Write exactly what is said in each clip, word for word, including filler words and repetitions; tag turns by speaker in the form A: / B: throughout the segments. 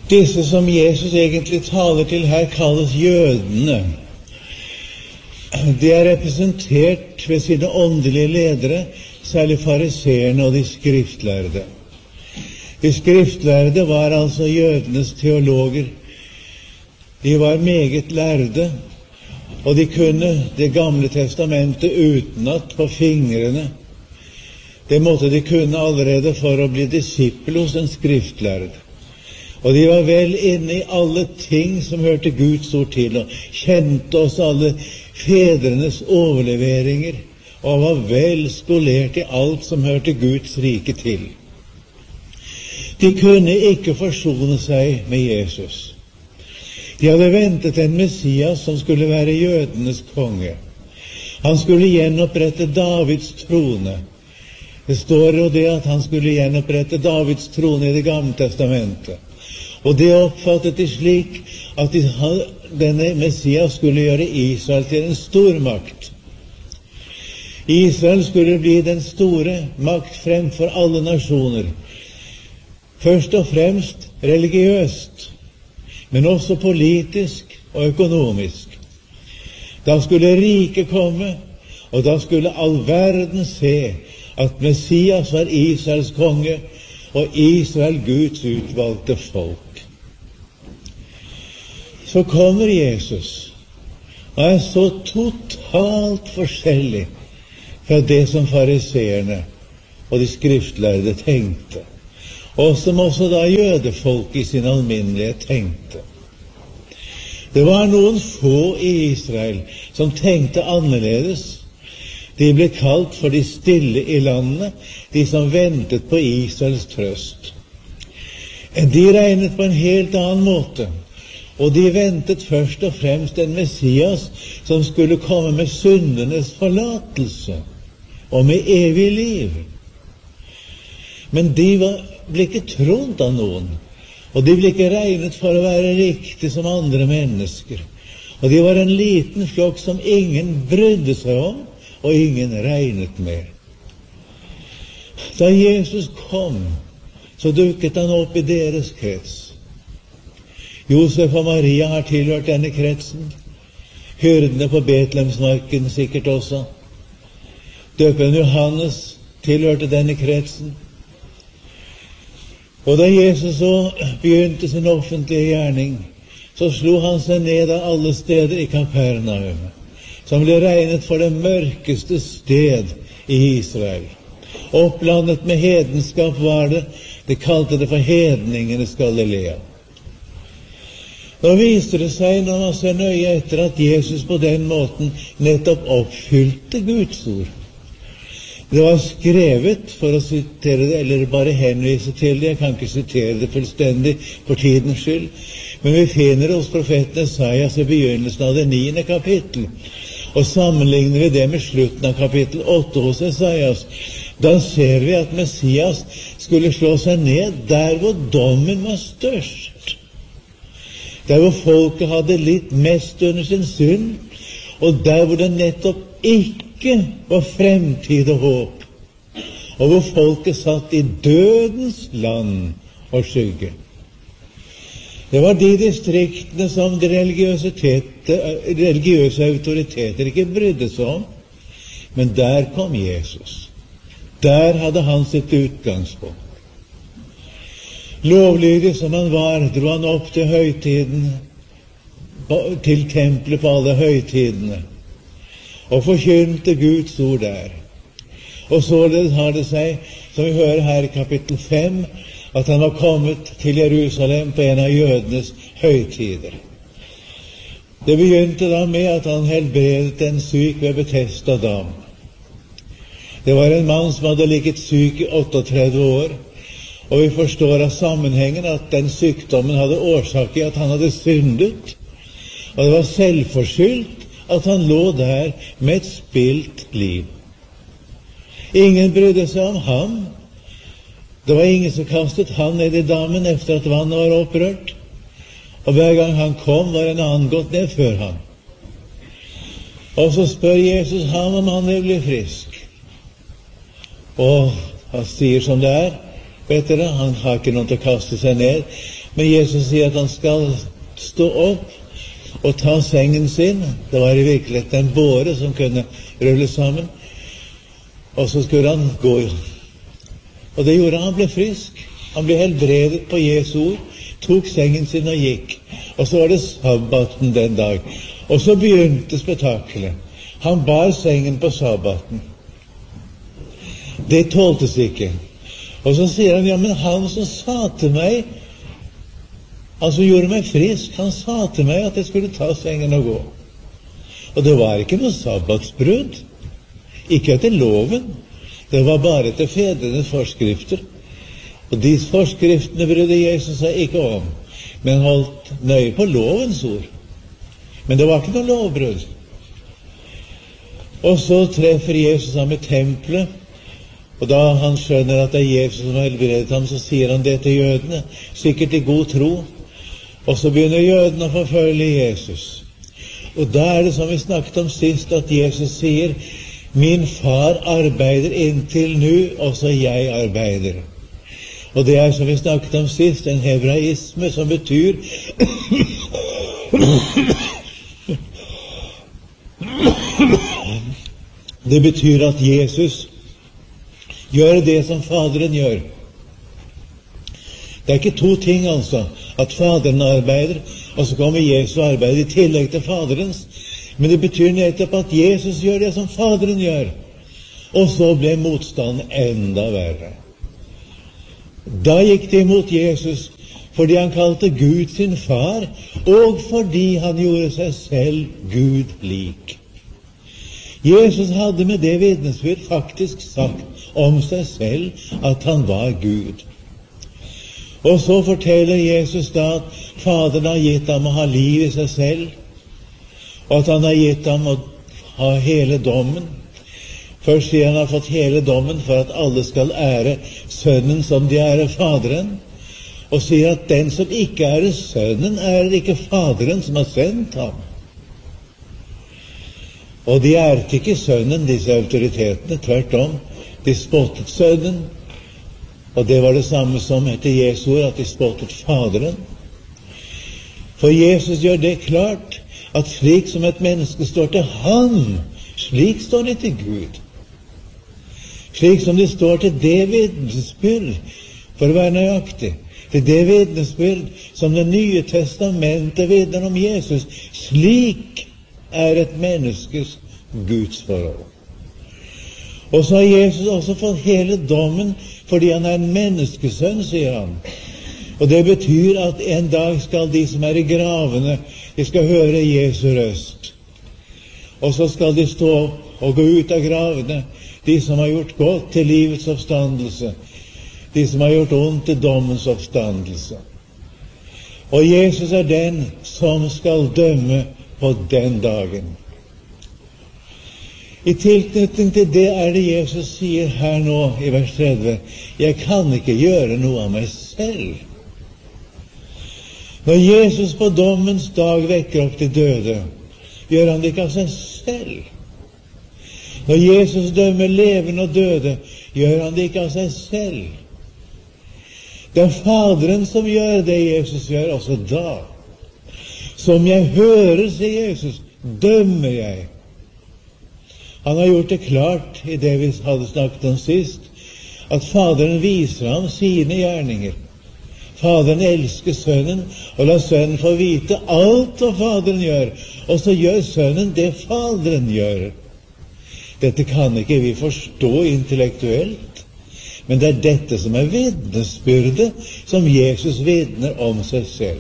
A: Disse som Jesus egentlig taler til her, kalles jødene. De er representert ved sine åndelige ledere, særlig fariseerne og de skriftlærde. De skriftlærde var altså jødenes teologer. De var meget lærde, og de kunne Det gamle testamentet utenat på fingrene. Det måtte de kunne allerede for å bli disippel hos en skriftlærd. Og de var vel inne i alle ting som hørte Guds ord til, og kjente også alle fedrenes overleveringer, og var vel skolert i alt som hørte Guds rike til. De kunne ikke forsone seg med Jesus. De hadde ventet en Messias som skulle være jødenes konge. Han skulle gjenopprette Davids trone. Det står jo det at han skulle gjenopprette Davids trone i Det gamle testamentet. Og det oppfattet de slik at de, denne Messias skulle gjøre Israel til en stormakt. Israel skulle bli den store makt fremfor alle nasjoner. Først og fremst religiøst, men også politisk og økonomisk. Da skulle riket komme, og da skulle all verden se at Messias var Israels konge, og Israel Guds utvalgte folk. Så kommer Jesus, og er så totalt forskjellig fra det som fariseerne og de skriftlærde tenkte, og som også da jødefolk i sin alminnelighet tenkte. Det var noen få i Israel som tenkte annerledes. De ble kalt for de stille i landet, de som ventet på Israels trøst. De regnet på en helt annen måte, og de ventet først og fremst en Messias som skulle komme med syndenes forlatelse og med evig liv. Men de var, ble ikke trodd av noen, og de ble ikke regnet for å være riktig som andre mennesker. Og de var en liten flokk som ingen brydde seg om, og ingen regnet med. Da Jesus kom, så dukket han opp i deres krets. Josef og Maria har tilhørt denne kretsen. Hyrdene på Betlehemsmarken sikkert også. Døperen Johannes tilhørte denne kretsen. Og da Jesus så begynte sin offentlige gjerning, så slo han seg ned av alle steder i Kapernaum, som ble regnet for det mørkeste sted i Israel. Opplandet med hedenskap var det. De kalte det for hedningenes Galilea. Nå viser det seg, når man ser nøye etter, at Jesus på den måten nettopp oppfylte Guds ord. Det var skrevet, for å sitere det, eller bare henvise til det, jeg kan ikke sitere det fullstendig for tidens skyld, men vi finner hos profeten Esaias i begynnelsen av det niende kapittel, og sammenligner vi det med slutten av kapittel åtte hos Esaias. Da ser vi at Messias skulle slå seg ned der hvor dommen var størst, der hvor folket hadde litt mest under sin synd, og der hvor det nettopp ikke var fremtid og håp, og hvor folket satt i dødens land og skygge. Det var de distriktene som de religiøse, religiøse autoriteter ikke brydde seg om, men der kom Jesus. Der hadde han sitt utgangspunkt. Lovlydig som han var, dro han opp til høytiden, til tempelet på alle høytidene, og forkynte Guds ord der. Og således har det seg, som vi hører her i kapittel fem, at han var kommet til Jerusalem på en av jødenes høytider. Det begynte da med at han helbredet en syk ved Betesda dam. Det var en mann som hadde ligget syk i otteogtredve år, og vi forstår av sammenhengen at den sykdommen hadde årsak i at han hadde syndet, og det var selvforskyldt at han lå der med et spilt liv. Ingen brydde seg om ham. Det var ingen som kastet han ned i dammen efter at vannet var opprørt, og hver gang han kom var en annen gått ned før ham. Og så spør Jesus ham om han vil bli frisk. Og han sier som det er, vet dere, han har ikke noen til å kaste seg ned, Men Jesus sier at han skal stå opp og ta sengen sin. Det var i virkeligheten en båre som kunne rulle sammen. Og så skulle han gå. Og det gjorde han. Han ble frisk. Han ble helbredet på Jesu ord. Tok sengen sin og gikk. Og så var det sabbaten den dag. Og så begynte spektaklet. Han bar sengen på sabbaten. Det tåltes ikke. Og så sier han, ja, men han som sa til meg, han som gjorde meg frisk, han sa til meg at jeg skulle ta sengen og gå. Og det var ikke noe sabbatsbrudd. Ikke etter loven. Det var bare etter fedrenes forskrifter. Og de forskriftene brydde Jesus seg ikke om, men holdt nøye på lovens ord. Men det var ikke noe lovbrudd. Og så treffer Jesus ham i tempelet, og da han skjønner at det er Jesus som har helbredet ham, så sier han det til jødene, sikkert i god tro. Og så begynner jødene å forfølge Jesus. Og da er det som vi snakket om sist, at Jesus sier, min far arbeider inntil nå, også jeg arbeider. Og det er som vi snakket om sist, en hebraisme som betyr det betyr at Jesus gjør det som Faderen gjør. Det er ikke to ting, altså, at Faderen arbeider, og så kommer Jesus og arbeider i tillegg til Faderens. Men det betyr nettopp at Jesus gjør det som Faderen gjør. Og så ble motstanden enda verre. Da gikk det imot Jesus, fordi han kalte Gud sin far, og fordi han gjorde seg selv Gud lik. Jesus hadde med det vitnesbyrd faktisk sagt om seg selv at han var Gud. Og så forteller Jesus da at Faderen har gitt ham å ha liv i seg selv, og at han har gitt ham å ha hele dommen. Først sier han har fått hele dommen for at alle skal ære Sønnen som de ærer Faderen, og sier at den som ikke ærer Sønnen, ærer ikke Faderen som har sendt ham. Og de æret ikke Sønnen, disse autoritetene, tvert om. De spottet Sønnen, og det var det samme som etter Jesu ord, at de spottet Faderen. For Jesus gjør det klart, at slik som et menneske står til ham, slik står det til Gud. Slik som det står til det vitnesbyrd, for å være nøyaktig, til det vitnesbyrd som Det nye testamentet vitner om Jesus, slik er et menneskes gudsforhold. Og så har Jesus også fått hele dommen fordi han er en menneskesønn, sier han. Og det betyr at en dag skal de som er i gravene, de skal høre Jesu røst. Og så skal de stå opp og gå ut av gravene, de som har gjort godt til livets oppstandelse, de som har gjort ondt til dommens oppstandelse. Og Jesus er den som skal dømme på den dagen. I tilknytning til det er det Jesus sier her nå i vers tretti, jeg kan ikke gjøre noe av meg selv. Når Jesus på dommens dag vekker opp de døde, gjør han det ikke av seg selv. Når Jesus dømmer levende og døde, gjør han det ikke av seg selv. Det er Faderen som gjør det Jesus gjør også da. Som jeg hører, sier Jesus, dømmer jeg. Han har gjort det klart i det vi hadde snakket om sist, at Faderen viser ham sine gjerninger. Faderen elsker Sønnen, og lar Sønnen få vite alt hva Faderen gjør, og så gjør Sønnen det Faderen gjør. Dette kan ikke vi forstå intellektuelt, men det er dette som er vitnesbyrdet som Jesus vitner om seg selv.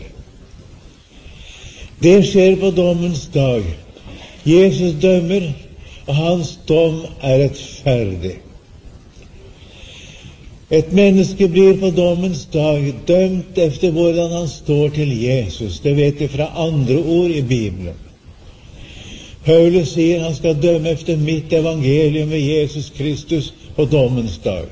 A: Det skjer på dommens dag. Jesus dømmer, og hans dom er rettferdig. Et menneske blir på dommens dag dømt efter hvordan han står til Jesus. Det vet vi fra andre ord i Bibelen. Paulus sier han skal dømme efter mitt evangelium ved Jesus Kristus på dommens dag.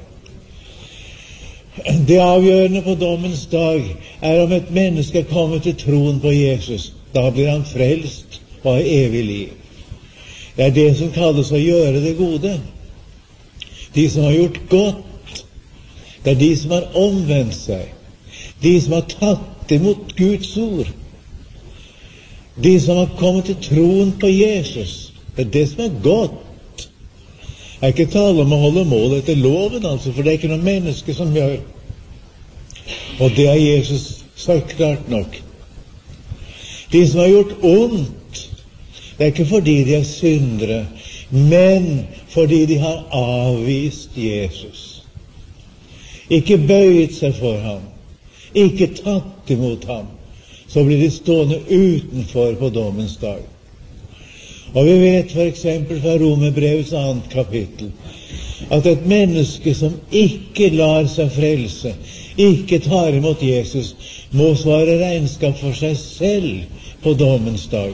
A: Det avgjørende på dommens dag er om et menneske kommer til troen på Jesus. Da blir han frelst og har evig liv. Det er det som kalles å gjøre det gode. De som har gjort godt, det er de som har omvendt seg. De som har tatt imot Guds ord. De som har kommet til troen på Jesus. Det er det som er godt. Jeg er ikke tale om å holde mål etter loven, altså, for det er ikke noe menneske som gjør. Og det har Jesus sagt klart nok. De som har gjort ondt, det er ikke fordi de er syndere, men fordi de har avvist Jesus. Ikke bøyet seg for ham, ikke tatt imot ham. Så blir de stående utenfor på dommens dag. Og vi vet for eksempel fra Romerbrevets annet kapittel at et menneske som ikke lar seg frelse, ikke tar imot Jesus, må svare regnskap for seg selv på dommens dag.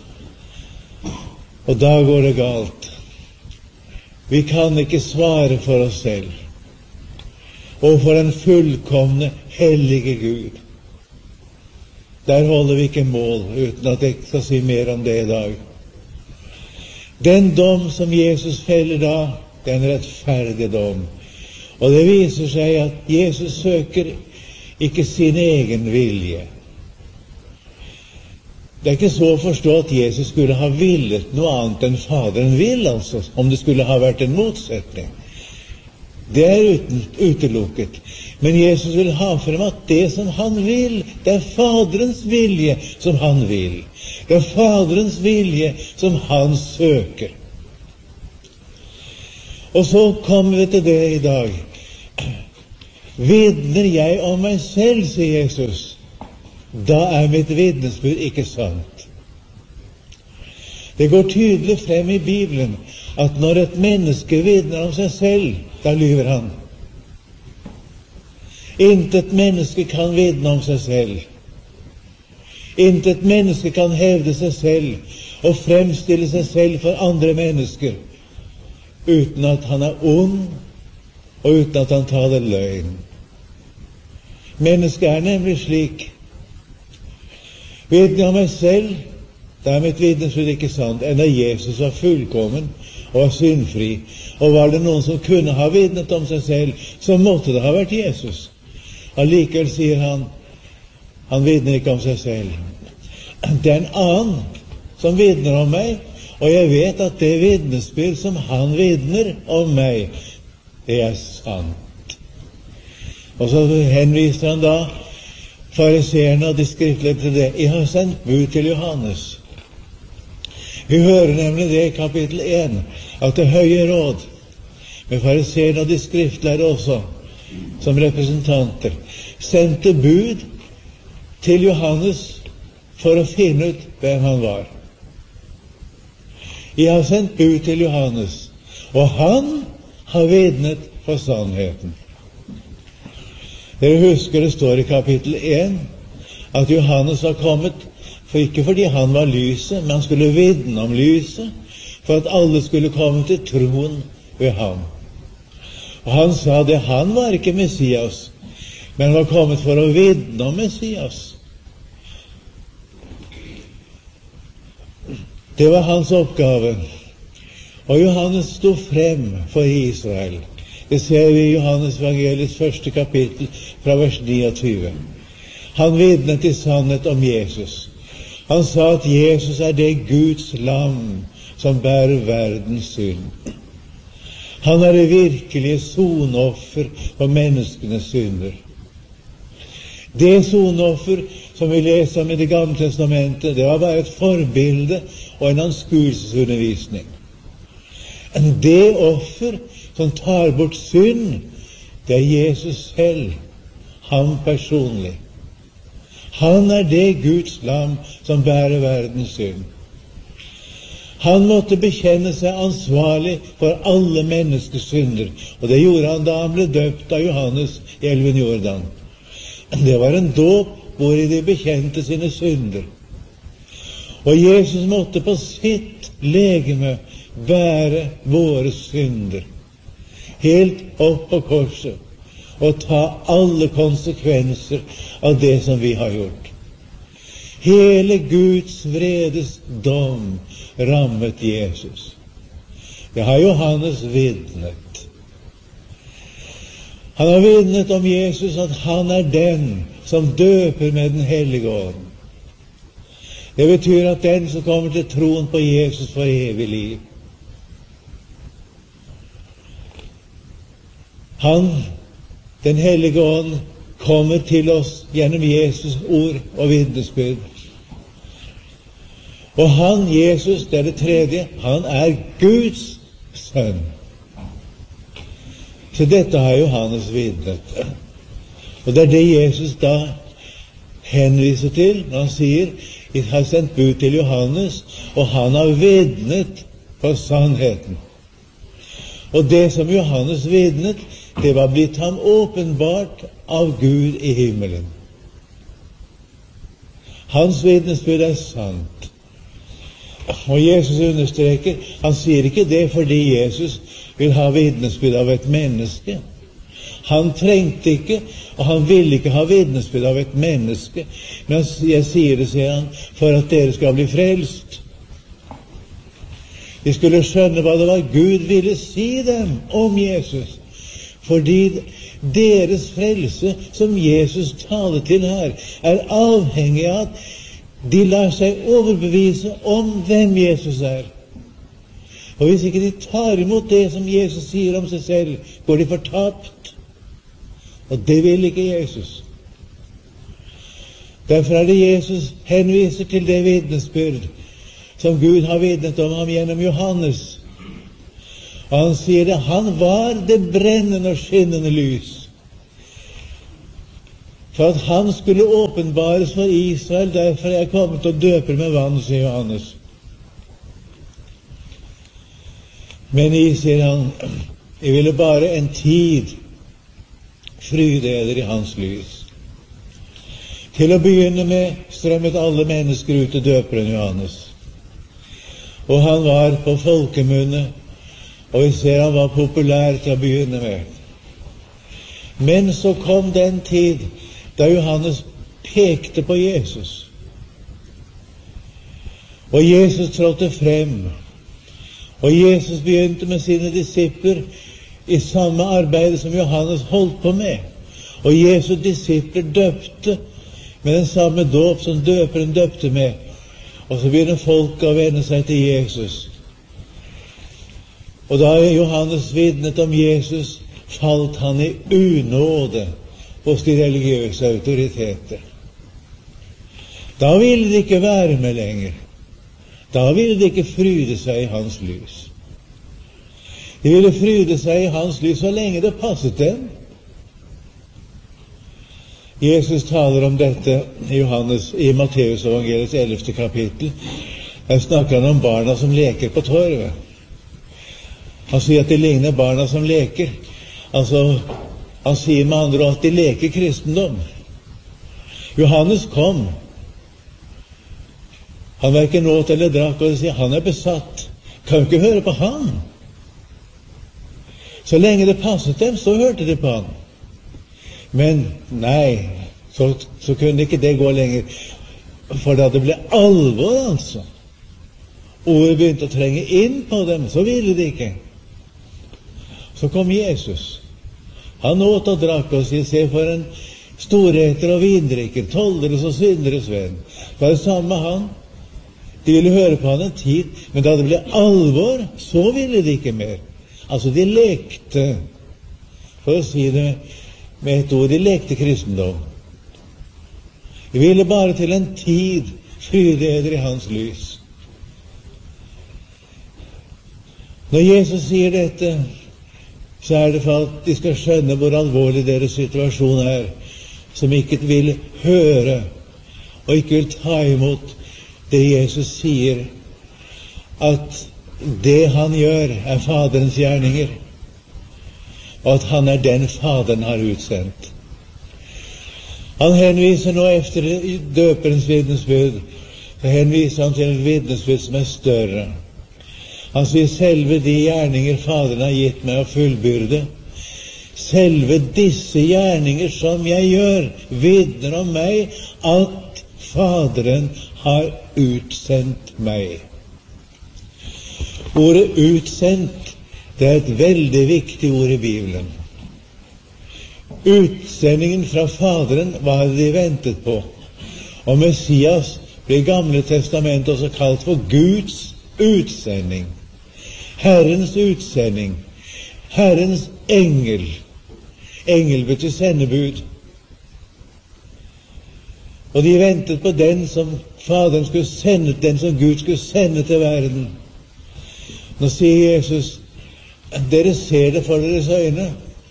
A: Og da går det galt. Vi kan ikke svare for oss selv og for den fullkomne, hellige Gud. Der holder vi ikke mål, uten at jeg skal si mer om det i dag. Den dom som Jesus feller da, det er en rettferdig dom. Og det viser seg at Jesus søker ikke sin egen vilje. Det er ikke så å forstå at Jesus skulle ha villet noe annet enn Faderen vil, altså, om det skulle ha vært en motsetning. Det er uten, utelukket. Men Jesus vil ha frem at det som han vil, det er Faderens vilje som han vil. Det er Faderens vilje som han søker. Og så kommer vi til det i dag. Vitner jeg om meg selv, sier Jesus, da er mitt vitnesbyrd ikke sant. Det går tydelig frem i Bibelen at når et menneske vitner om seg selv, da lyver han. Intet menneske kan vitne om seg selv. Intet menneske kan hevde seg selv og fremstille seg selv for andre mennesker uten at han er ond og uten at han taler løgn. Mennesket er nemlig slik. Vitne om meg selv, da er mitt vitnesbyrd ikke sant, enda Jesus var fullkommen og var syndfri. Og var det noen som kunne ha vitnet om seg selv, så måtte det ha vært Jesus. Allikevel sier han, han vitner ikke om seg selv. Det er en annen som vitner om meg, og jeg vet at det vitnesbyrd som han vitner om meg, det er sant. Og så henviser han da fariseerne og de skriftlærde til det. Jeg har sendt bud til Johannes. Vi hører nemlig det i kapittel én, at det høye råd, med fariseerne og de skriftlærde også, som representanter, sendte bud til Johannes for å finne ut hvem han var. Jeg har sendt bud til Johannes, og han har vitnet for sannheten. Dere husker det står i kapittel én at Johannes var kommet for ikke fordi han var lyset, men han skulle vitne om lyset, for at alle skulle komme til troen ved ham. Og han sa det, han var ikke Messias, men var kommet for å vitne om Messias. Det var hans oppgave. Og Johannes sto frem for Israel. Det ser vi i Johannes evangeliets første kapittel fra vers niogtyve. Han vitnet i sannhet om Jesus. Han sa at Jesus er det Guds lam som bærer verdens synd. Han er det virkelige sonoffer for menneskenes synder. Det sonoffer som vi leser om i Det gamle testamentet, det var bare et forbilde og en anskuelsesundervisning. Det offer som tar bort synd, det er Jesus selv, han personlig. Han er det Guds lam som bærer verdens synd. Han måtte bekjenne seg ansvarlig for alle menneskers synder, og det gjorde han da han ble døpt av Johannes i elven Jordan. Det var en dåp hvor de bekjente sine synder. Og Jesus måtte på sitt legeme bære våre synder, helt opp på korset, og ta alle konsekvenser av det som vi har gjort. Hele Guds vredes dom rammet Jesus. Det har Johannes vitnet. Han har vitnet om Jesus at han er den som døper med den hellige ånd. Det betyr at den som kommer til troen på Jesus for evig liv, han, den hellige ånd, kommer til oss gjennom Jesus ord og vitnesbyrd. Og han, Jesus, det er det tredje, han er Guds sønn. Så dette har Johannes vitnet. Og det er det Jesus da henviser til når han sier, jeg har sendt bud til Johannes, og han har vitnet på sannheten. Og det som Johannes vitnet, det var blitt ham åpenbart av Gud i himmelen. Hans vitnesbyrd er sant. Og Jesus understreker, han sier ikke det fordi Jesus vil ha vitnesbyrd av et menneske. Han trengte ikke, og han ville ikke ha vitnesbyrd av et menneske. Men jeg sier det, sier han, for at dere skal bli frelst. De skulle skjønne hva det var Gud ville si dem om Jesus. Fordi deres frelse, som Jesus taler til her, er avhengig av at de lar seg overbevise om hvem Jesus er. Og hvis ikke de tar imot det som Jesus sier om seg selv, går de fortapt. Og det vil ikke Jesus. Derfor er det Jesus henviser til det vitnesbyrd som Gud har vitnet om ham gjennom Johannes. Og han sier det, han var det brennende og skinnende lys. For at han skulle åpenbares for Israel, derfor er jeg kommet og døper med vann, sier Johannes. Men I, sier han, jeg ville bare en tid fryde eder i hans lys. Til å begynne med strømmet alle mennesker ut til døperen Johannes. Og han var på folkemunne, og vi ser han var populær til å begynne med. Men så kom den tid da Johannes pekte på Jesus. Og Jesus trådte frem. Og Jesus begynte med sine disipler i samme arbeid som Johannes holdt på med. Og Jesu disipler døpte med den samme dåp som døperen døpte med. Og så begynner folk å vende seg til Jesus. Og da Johannes vitnet om Jesus, falt han i unåde hos de religiøse autoriteter. Da ville de ikke være med lenger. Da ville de ikke fryde seg i hans lys. De ville fryde seg i hans lys så lenge det passet dem. Jesus taler om dette i Johannes, i Matteus evangeliets ellevte kapittel. Her snakker han om barna som leker på torvet. Han sier at de ligner barna som leker. Altså, han sier med andre ord at de leker kristendom. Johannes kom. Han hverken åt eller drakk, og de sier han er besatt. Kan jo ikke høre på han. Så lenge det passet dem, så hørte de på han. Men nei, så, så kunne ikke det gå lenger. For da det ble alvor, altså, ordet begynte å trenge inn på dem, så ville de ikke. Så kom Jesus. Han åt og drakk og sier, se for en storheter og vindrikker, tolleres og synderes venn. Det var det samme med han. De ville høre på han en tid, men da det ble alvor, så ville de ikke mer. Altså, de lekte, for å si det med et ord, de lekte kristendom. De ville bare til en tid fryde eder i hans lys. Når Jesus sier dette, så er det for at de skal skjønne hvor alvorlig deres situasjon er, som ikke vil høre og ikke vil ta imot det Jesus sier, at det han gjør er Faderens gjerninger, og at han er den Faderen har utsendt. Han henviser nå efter døperens vitnesbyrd, så henviser han til et vitnesbyrd som er større. Han sier, selve de gjerninger Faderen har gitt meg å fullbyrde, selve disse gjerninger som jeg gjør, vitner om meg at Faderen har utsendt meg. Ordet utsendt, det er et veldig viktig ord i Bibelen. Utsendingen fra Faderen var det de ventet på. Og Messias ble i Gamle testamentet også kalt for Guds utsending. Herrens utsending. Herrens engel. Engel betyr sendebud. Og de ventet på den som Faderen skulle sende, den som Gud skulle sende til verden. Nå sier Jesus, dere ser det for deres øyne.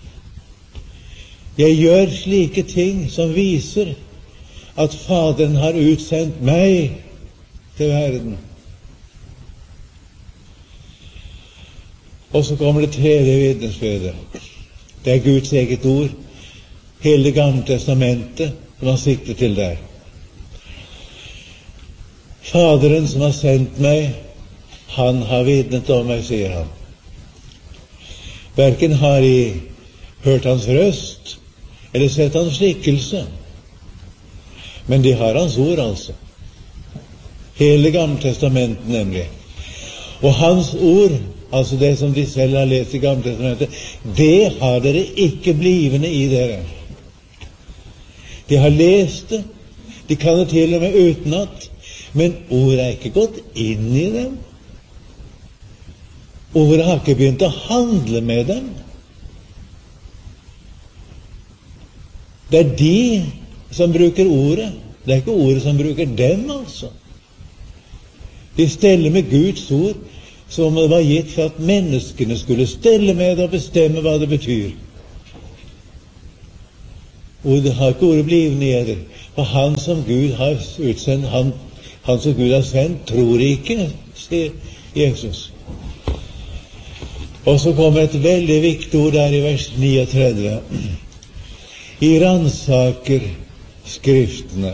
A: Jeg gjør slike ting som viser at Faderen har utsendt meg til verden. Og så kommer det tredje vitnesbyrdet. Det er Guds eget ord, hele Det Gamle testamentet, som han sikter til der. Faderen som har sendt meg, han har vitnet om meg, sier han. Hverken har de hørt hans røst eller sett hans skikkelse, men de har hans ord, altså. Hele Gamle testamentet, nemlig. Og hans ord, altså det som de selv har lest i Gamle testamentet, det har dere ikke blivende i dere. De har lest det, de kan det til og med utenat, men ordet er ikke gått inn i dem. Ordet har ikke begynt å handle med dem. Det er de som bruker ordet. Det er ikke ordet som bruker dem, altså. De steller med Guds ord som om det var gitt for at menneskene skulle stelle med det og bestemme hva det betyr. Ordet har ikke ordet blivende i dere. For han som Gud har utsendt, han, han som Gud har sendt, tror ikke, sier Jesus. Og så kommer et veldig viktig ord der i vers trettini. I ransaker Skriftene,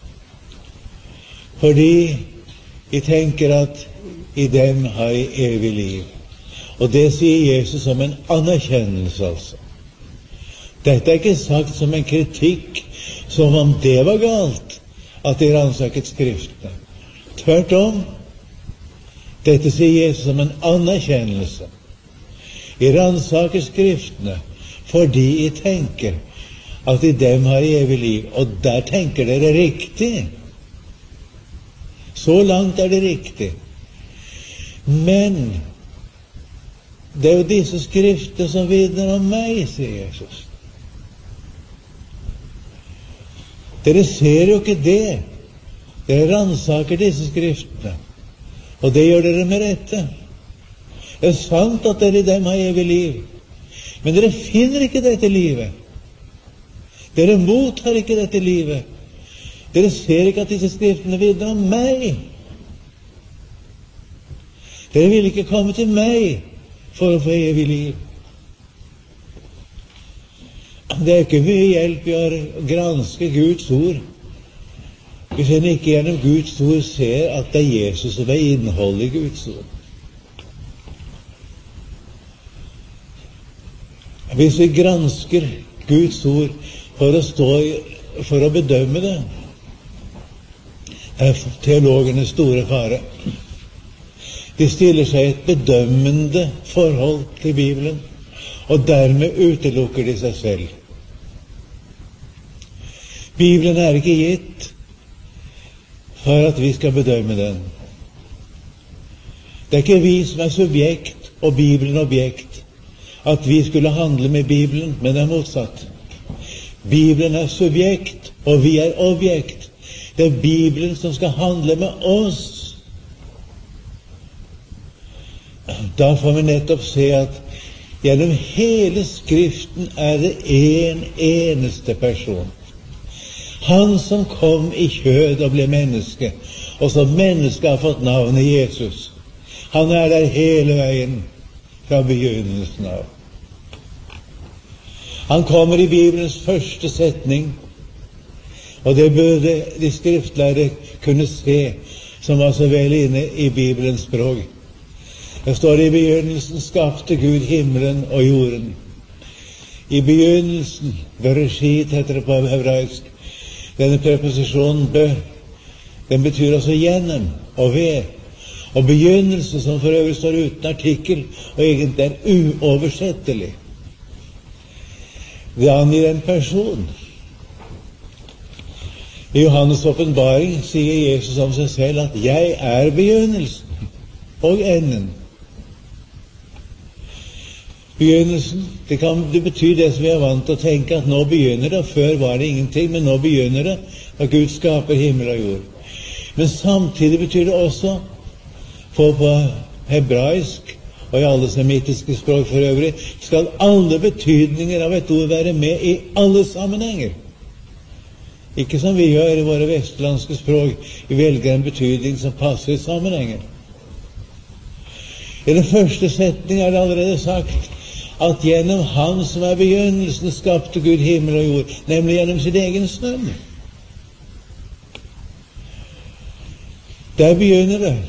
A: fordi de tenker at i dem har jeg evig liv. Og det sier Jesus som en anerkjennelse, altså. Dette er ikke sagt som en kritikk, som om det var galt at de ransaket Skriftene. Tvert om, dette sier Jesus som en anerkjennelse. I ransaker Skriftene, fordi jeg tenker at i dem har jeg evig liv. Og der tenker dere riktig. Så langt er det riktig. Men det er jo disse Skriftene som vitner om meg, sier Jesus. Dere ser jo ikke det. Dere ransaker disse Skriftene, og det gjør dere med rette. Det er sant at dere i dem har evig liv, men dere finner ikke dette livet. Dere mottar ikke dette livet. Dere ser ikke at disse Skriftene vitner om meg. Dere vil ikke komme til meg for å få evig liv. Det er ikke mye hjelp i å granske Guds ord hvis en ikke gjennom Guds ord ser at det er Jesus som er innholdet i Guds ord. Hvis vi gransker Guds ord for å stå for å bedømme det, er teologenes store fare. De stiller seg et bedømmende forhold til Bibelen, og dermed utelukker de seg selv. Bibelen er ikke gitt for at vi skal bedømme den. Det er ikke vi som er subjekt og Bibelen objekt, at vi skulle handle med Bibelen, men det er motsatt. Bibelen er subjekt, og vi er objekt. Det er Bibelen som skal handle med oss. Da får vi nettopp se at gjennom hele Skriften er det en eneste person. Han som kom i kjød og ble menneske, og som menneske har fått navnet Jesus. Han er der hele veien fra begynnelsen av. Han kommer i Bibelens første setning, og det burde de skriftlærere kunne se, som var så vel inne i Bibelens språk. Det står i begynnelsen skapte Gud himmelen og jorden. I begynnelsen, bereshit heter det på hebraisk. Denne preposisjonen bø, den betyr også gjennom og ved. Og begynnelse, som for øvrig står uten artikkel, og egentlig er uoversettelig. Det angir en person. I Johannes' åpenbaring sier Jesus om seg selv at jeg er begynnelsen og enden. Begynnelsen, det, kan, det betyr det som vi er vant til å tenke, at nå begynner det, og før var det ingenting, men nå begynner det, når Gud skaper himmel og jord. Men samtidig betyr det også, for på hebraisk og i alle semittiske språk for øvrig, skal alle betydninger av et ord være med i alle sammenhenger. Ikke som vi gjør i våre vestlandske språk, vi velger en betydning som passer i sammenhengen. I den første setningen er det allerede sagt at gjennom Han som er begynnelsen skapte Gud himmel og jord, nemlig gjennom sin egen sønn. Der begynner det.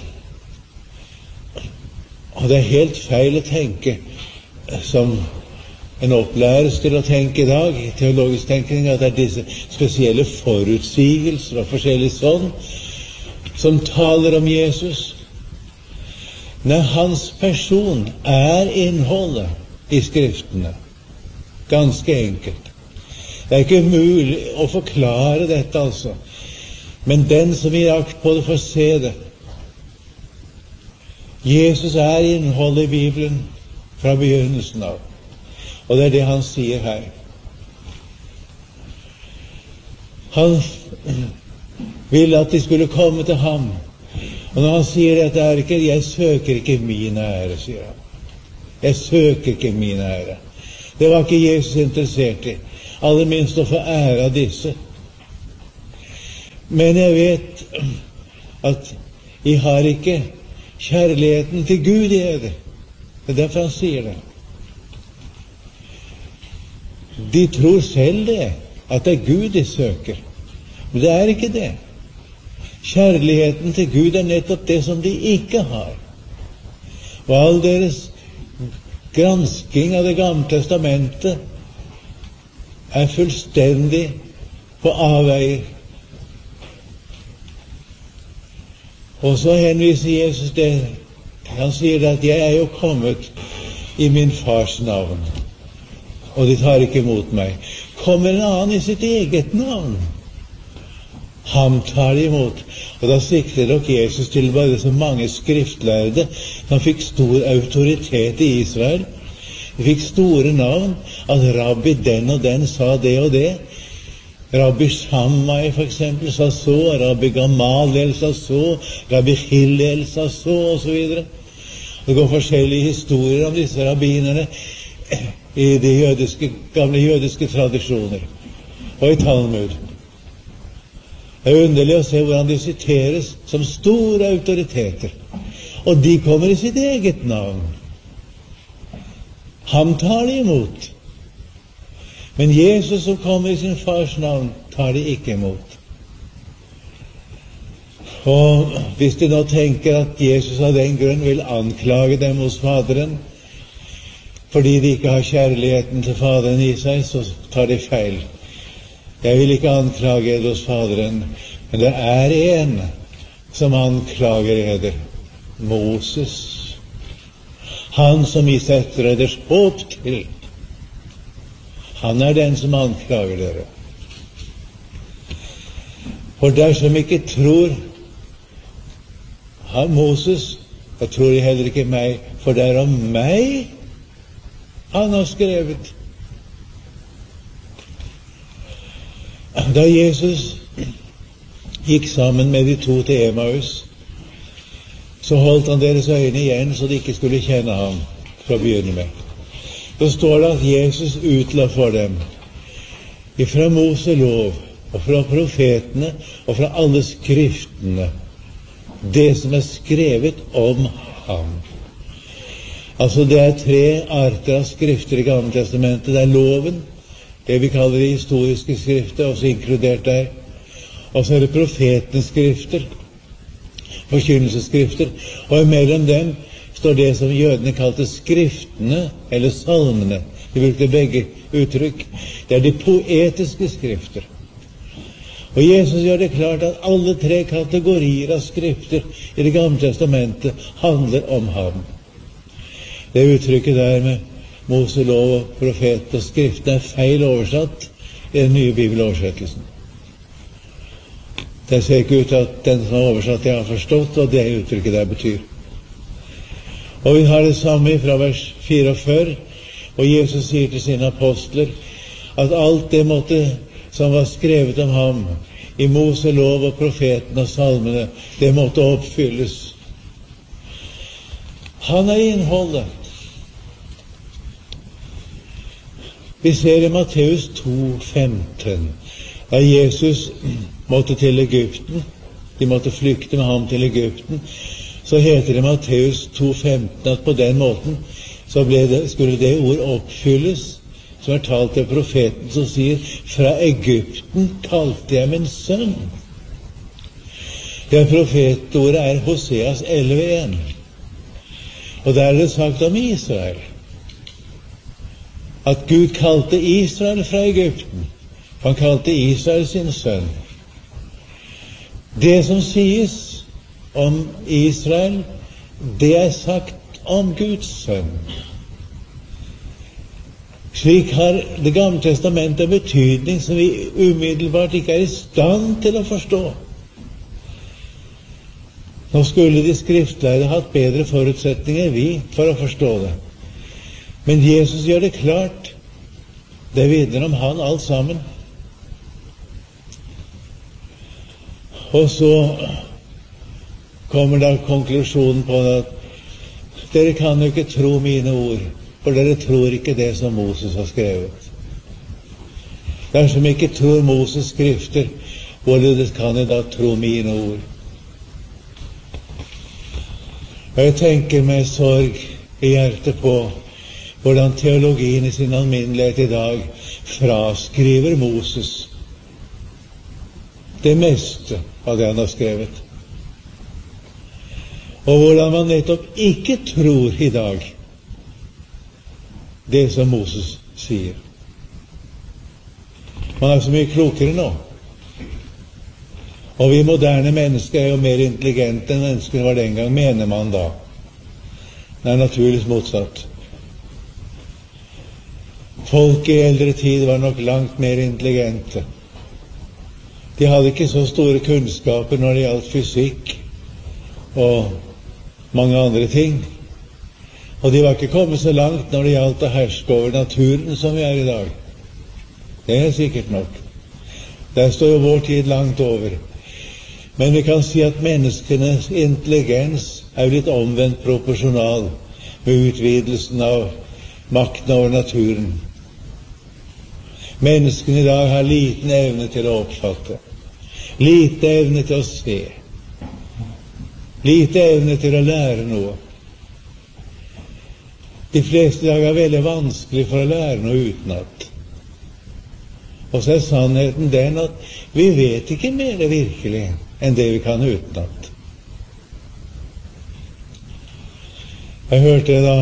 A: Og det er helt feil å tenke, som en opplæres til å tenke i dag, i teologisk tenkning, at det er disse spesielle forutsigelser og forskjellig sånn som taler om Jesus. Når hans person er innholdet i Skriftene. Ganske enkelt. Det er ikke mulig å forklare dette, altså. Men den som gir akt på det, får se det. Jesus er innholdet i Bibelen fra begynnelsen av. Og det er det han sier her. Han ville at de skulle komme til ham. Og når han sier dette, er ikke, jeg søker ikke min ære, sier han. Jeg søker ikke min ære. Det var ikke Jesus interessert i. Aller minst å få ære av disse. Men jeg vet at jeg har ikke kjærligheten til Gud i det. Det er derfor han sier det. De tror selv det, at det er Gud de søker. Men det er ikke det. Kjærligheten til Gud er nettopp det som de ikke har. Og all deres gransking av Det gamle testamentet er fullstendig på avveier. Og så henviser Jesus det. Han sier at jeg er jo kommet i min fars navn, og de tar ikke imot meg. Kommer en annen i sitt eget navn, ham tar de imot. Og da sikter nok Jesus til bare så mange skriftlærde som fikk stor autoritet i Israel. De fikk store navn, at rabbi den og den sa det og det. Rabbi Shammai for eksempel sa så, rabbi Gamaliel sa så, rabbi Hillel sa så, og så videre. Det går forskjellige historier om disse rabbinerne i de jødiske, gamle jødiske tradisjoner og i Talmud. Det er underlig å se hvordan de siteres som store autoriteter. Og de kommer i sitt eget navn. Ham tar de imot. Men Jesus som kommer i sin fars navn, tar de ikke imot. Og hvis de nå tenker at Jesus av den grunn vil anklage dem hos Faderen, fordi de ikke har kjærligheten til Faderen i seg, så tar de feil. Jeg vil ikke anklage eder hos Faderen, men det er en som anklager eder. Moses. Han som I setter eders håp til. Han er den som anklager dere. For dersom ikke tror han Moses, da tror jeg heller ikke meg, for det er om meg han har skrevet. Da Jesus gikk sammen med de to til Emmaus, så holdt han deres øyne igjen, så de ikke skulle kjenne ham fra å begynne med. Så står det at Jesus utla for dem fra Mose lov og fra profetene og fra alle skriftene det som er skrevet om ham. Altså det er tre arter av skrifter i Gamle testamentet. Det er loven, det vi kaller de historiske skrifter, også inkludert der. Og så er det profetenes skrifter, forkynnelsesskrifter, og mellom dem står det som jødene kalte skriftene, eller salmene. De brukte begge uttrykk. Det er de poetiske skrifter. Og Jesus gjør det klart at alle tre kategorier av skrifter i Det gamle testamentet handler om ham. Det uttrykket der med Moselov og profet og skriften er feil oversatt i den nye bibeloversettelsen. Det ser ikke ut til at den som har oversatt det har forstått hva det uttrykket der betyr. Og vi har det samme fra vers fireogfyrre, og Jesus sier til sine apostler at alt det måtte, som var skrevet om ham i Moselov og profeten og salmene, det måtte oppfylles. Han er innholdet. Vi ser i Matteus to femten, da Jesus måtte til Egypten, de måtte flykte med ham til Egypten, så heter det i Matteus to femten at på den måten så ble det, skulle det ord oppfylles som er talt til profeten, som sier: fra Egypten kalte jeg min sønn. Det profetordet er Hoseas elleve en, og der er det sagt om Israel at Gud kalte Israel fra Egypten. Han kalte Israel sin sønn. Det som sies om Israel, det er sagt om Guds sønn. Slik har Det gamle testamentet en betydning som vi umiddelbart ikke er i stand til å forstå. Nå skulle de skriftlærde hatt bedre forutsetninger vi for å forstå det. Men Jesus gjør det klart. Det vitner om han alt sammen. Og så kommer da konklusjonen på det at dere kan jo ikke tro mine ord, for dere tror ikke det som Moses har skrevet. Dersom ikke tror Moses skrifter, hvordan kan jeg da tro mine ord? Og jeg tenker med sorg i hjertet på hvordan teologien i sin alminnelighet i dag fraskriver Moses det meste av det han har skrevet. Og hvordan man nettopp ikke tror i dag det som Moses sier. Man er så mye klokere nå. Og vi moderne mennesker er jo mer intelligente enn mennesker var den gang, mener man da. Det er naturligvis motsatt. Folk i eldre tid var nok langt mer intelligente. De hadde ikke så store kunnskaper når det gjaldt fysikk og mange andre ting. Og de var ikke kommet så langt når det gjaldt å herske over naturen som vi er i dag. Det er sikkert nok. Der står jo vår tid langt over. Men vi kan si at menneskenes intelligens er blitt omvendt proporsjonal med utvidelsen av makten over naturen. Menneskene i dag har liten evne til å oppfatte, lite evne til å se, lite evne til å lære noe. De fleste i dag er veldig vanskelig for å lære noe utenat. Og så er sannheten den at vi vet ikke mer virkelig enn det vi kan utenat. Jeg hørte da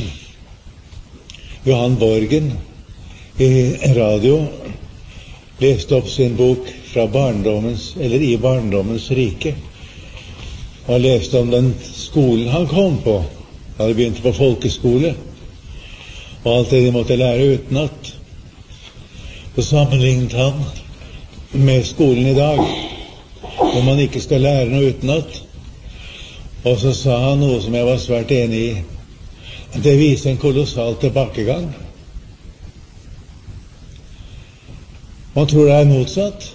A: Johan Borgen i radio leste opp sin bok fra barndommens, eller i barndommens rike. Og han leste om den skolen han kom på. Han hadde begynt på folkeskole, og alt det de måtte lære utenat. Så sammenlignet han med skolen i dag, hvor man ikke skal lære noe utenat. Og så sa han noe som jeg var svært enig i. Det viser en kolossal tilbakegang. Man tror det er motsatt.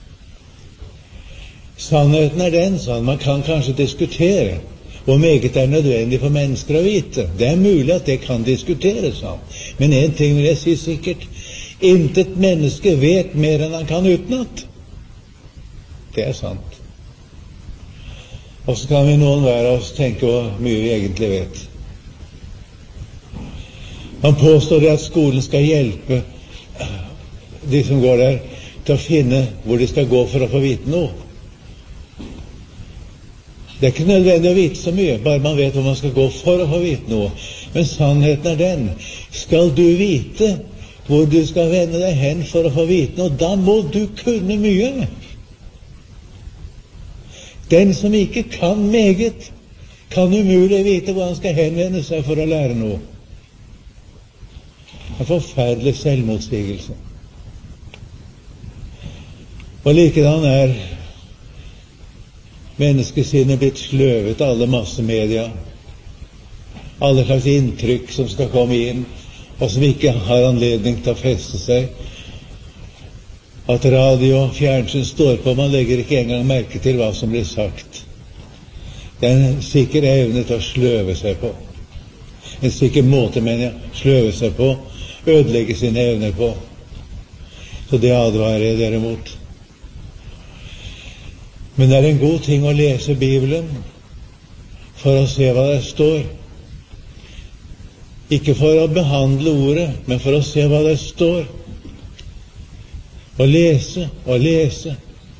A: Sannheten er den, sånn man kan kanskje diskutere hvor meget er nødvendig for mennesker å vite. Det er mulig at det kan diskuteres, sånn. Men en ting vil jeg si sikkert: intet menneske vet mer enn han kan utenat. Det er sant. Og så kan vi noen hver av oss tenke hvor mye vi egentlig vet. Han påstår at skolen skal hjelpe de som går der, til å finne hvor de skal gå for å få vite noe. Det er ikke nødvendig å vite så mye, bare man vet hvor man skal gå for å få vite noe. Men sannheten er den: skal du vite hvor du skal vende deg hen for å få vite noe, da må du kunne mye. Den som ikke kan meget, kan umulig vite hvor han skal henvende seg for å lære noe. En forferdelig selvmotsigelse. Og likedan er menneskesinnet blitt sløvet, alle massemedia, alle slags inntrykk som skal komme inn, og som ikke har anledning til å feste seg. At radio og fjernsyn står på, man legger ikke engang merke til hva som blir sagt. Det er en sikker evne til å sløve seg på. En sikker måte, mener jeg, sløve seg på, ødelegge sine evner på. Så det advarer jeg dere mot. Men det er en god ting å lese Bibelen for å se hva det står. Ikke for å behandle ordet, men for å se hva det står. Og lese og lese.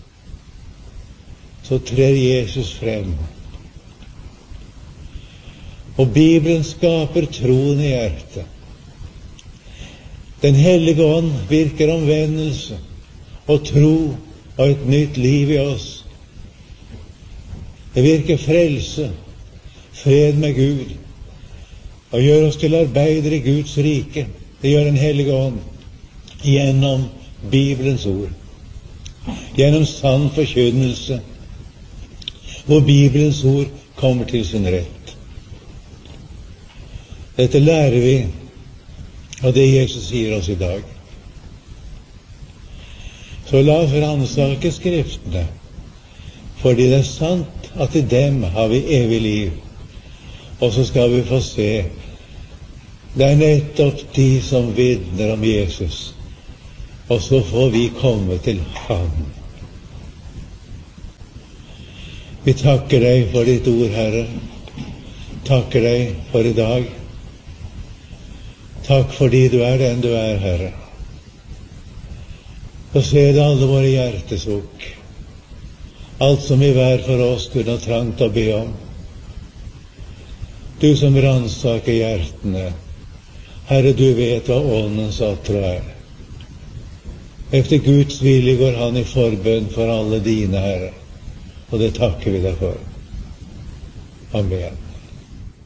A: Så trer Jesus frem. Og Bibelen skaper troen i hjertet. Den hellige ånd virker omvendelse og tro og et nytt liv i oss. Det virker frelse, fred med Gud, og gjør oss til arbeidere i Guds rike. Det gjør den hellige ånd gjennom Bibelens ord, gjennom sann forkynnelse, hvor Bibelens ord kommer til sin rett. Dette lærer vi av det Jesus sier oss i dag. Så la oss ransake Skriftene, fordi det er sant at i dem har vi evig liv. Og så skal vi få se, det er nettopp de som vitner om Jesus, og så får vi komme til ham. Vi takker deg for ditt ord, Herre. Takker deg for i dag. Takk fordi du er den du er, Herre. Og se det alle våre hjertesukk, alt som i hver for oss kunne ha trangt å be om. Du som ransaker hjertene, Herre, du vet hva åndens atro er. Efter Guds vilje går han i forbønn for alle dine, Herre, og det takker vi deg for. Amen.